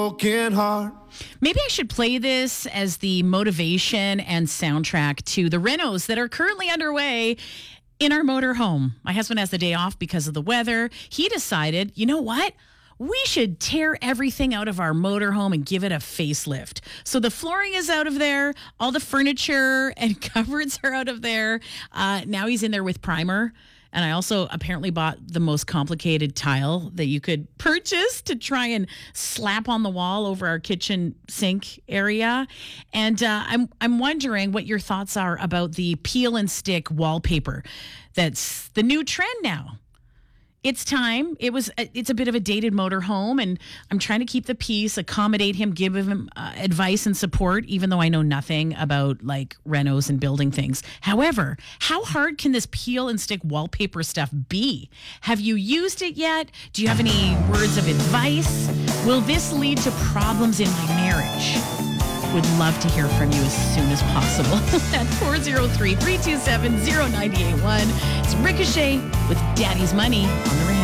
broken heart. Maybe I should play this as the motivation and soundtrack to the renos that are currently underway in our motorhome. My husband has the day off because of the weather. He decided, you know what? We should tear everything out of our motorhome and give it a facelift. So the flooring is out of there. All the furniture and cupboards are out of there. Now he's in there with primer. And I also apparently bought the most complicated tile that you could purchase to try and slap on the wall over our kitchen sink area. And I'm wondering what your thoughts are about the peel and stick wallpaper. That's the new trend now. It's time. It's a bit of a dated motorhome, and I'm trying to keep the peace, accommodate him, give him advice and support, even though I know nothing about like renos and building things. However, how hard can this peel and stick wallpaper stuff be? Have you used it yet? Do you have any words of advice? Will this lead to problems in my marriage? Would love to hear from you as soon as possible at 403-327-0981. It's Ricochet with Daddy's Money on the radio.